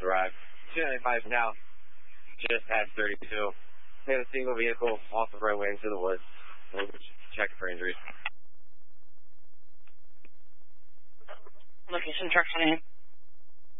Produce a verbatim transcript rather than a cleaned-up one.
arrived. two ninety-five now. Just past thirty-two. Hit a single vehicle off the roadway into the woods. We'll check for injuries. Location truck coming in.